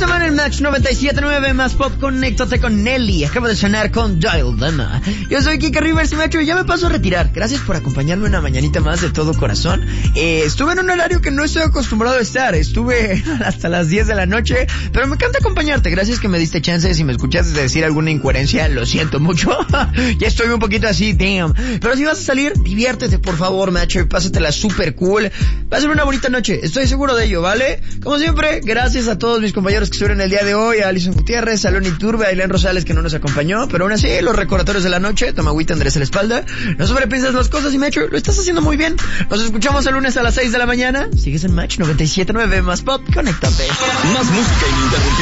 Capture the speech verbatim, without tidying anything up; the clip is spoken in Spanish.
semana en Match noventa y siete punto nueve más pop, conéctate con Nelly. Acaba de sonar con Dial Dama. Yo soy Kika Rivers y Macho, y ya me paso a retirar. Gracias por acompañarme una mañanita más de todo corazón. Eh, estuve en un horario que no estoy acostumbrado a estar. Estuve hasta las diez de la noche, pero me encanta acompañarte. Gracias que me diste chance. Si me escuchaste decir alguna incoherencia, lo siento mucho. Ya estoy un poquito así, damn. Pero si vas a salir, diviértete, por favor, Macho, y pásatela súper cool. Va a ser una bonita noche, estoy seguro de ello, ¿vale? Como siempre, gracias a todos mis compañeros que estuvieron el día de hoy, a Alison Gutiérrez, a Loni Turbe, a Ailén Rosales, que no nos acompañó, pero aún así, los recordatorios de la noche, toma agüita, Andrés a la espalda, no sobrepiensas las cosas y Macho, lo estás haciendo muy bien. Nos escuchamos el lunes a las seis de la mañana. Sigues en Match noventa y siete punto nueve más pop, conéctate. Más música ininterrumpida.